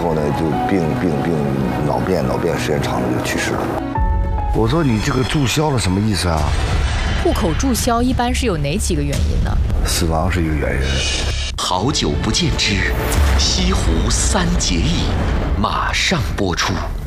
后呢，就脑变，时间长了就去世了。我说你这个注销了什么意思啊？ 户口注销一般是有哪几个原因呢？ 死亡是一个原因。 好久不见之西湖三结义，马上播出。